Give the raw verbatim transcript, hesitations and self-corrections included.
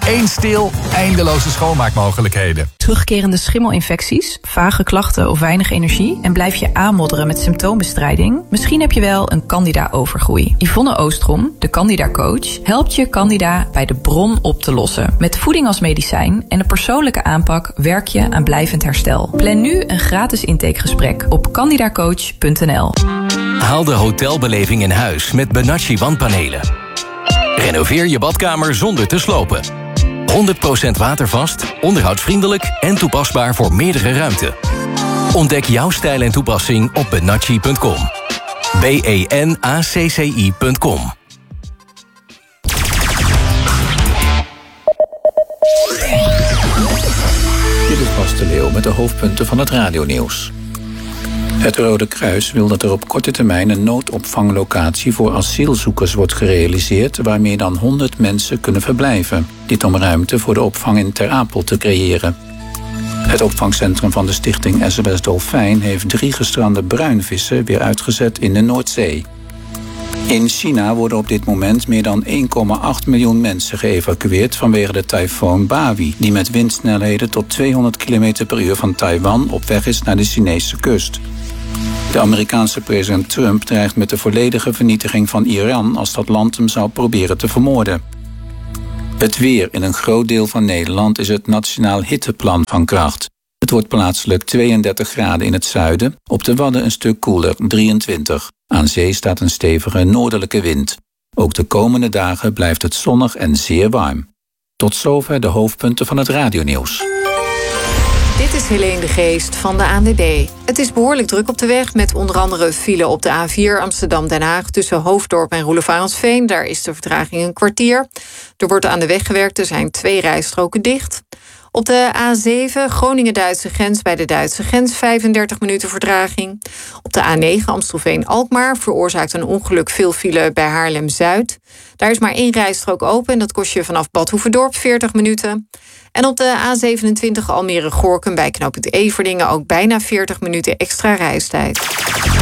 Eén stil, eindeloze schoonmaakmogelijkheden. Terugkerende schimmelinfecties, vage klachten of weinig energie en blijf je aanmodderen met symptoombestrijding? Misschien heb je wel een Candida-overgroei. Yvonne Oostrom, de Candida-coach, helpt je Candida bij de bron op te lossen. Met voeding als medicijn en een persoonlijke aanpak werk je aan blijvend herstel. Plan nu een gratis intakegesprek op candidacoach punt n l. Haal de hotelbeleving in huis met Benacci wandpanelen. Renoveer je badkamer zonder te slopen. honderd procent watervast, onderhoudsvriendelijk en toepasbaar voor meerdere ruimten. Ontdek jouw stijl en toepassing op benacci punt com. B E N A C C I punt com. Dit is Bas de Leeuw met de hoofdpunten van het radionieuws. Het Rode Kruis wil dat er op korte termijn een noodopvanglocatie voor asielzoekers wordt gerealiseerd waar meer dan honderd mensen kunnen verblijven. Dit om ruimte voor de opvang in Ter Apel te creëren. Het opvangcentrum van de stichting S O S Dolfijn heeft drie gestrande bruinvissen weer uitgezet in de Noordzee. In China worden op dit moment meer dan één komma acht miljoen mensen geëvacueerd vanwege de tyfoon Bawi, die met windsnelheden tot tweehonderd kilometer per uur van Taiwan op weg is naar de Chinese kust. De Amerikaanse president Trump dreigt met de volledige vernietiging van Iran als dat land hem zou proberen te vermoorden. Het weer in een groot deel van Nederland is het Nationaal Hitteplan van kracht. Het wordt plaatselijk tweeëndertig graden in het zuiden, op de Wadden een stuk koeler, drieëntwintig. Aan zee staat een stevige noordelijke wind. Ook de komende dagen blijft het zonnig en zeer warm. Tot zover de hoofdpunten van het radionieuws. Dit is Helene de Geest van de A N W B. Het is behoorlijk druk op de weg met onder andere file op de A vier Amsterdam-Den Haag tussen Hoofddorp en Roelevarensveen. Daar is de vertraging een kwartier. Er wordt aan de weg gewerkt, er zijn twee rijstroken dicht. Op de A zeven Groningen-Duitse grens bij de Duitse grens vijfendertig minuten vertraging. Op de A negen Amstelveen-Alkmaar veroorzaakt een ongeluk veel file bij Haarlem-Zuid. Daar is maar één rijstrook open en dat kost je vanaf Bad Hoeverdorp veertig minuten. En op de A zevenentwintig Almere-Gorkum bij knooppunt Everdingen ook bijna veertig minuten extra reistijd.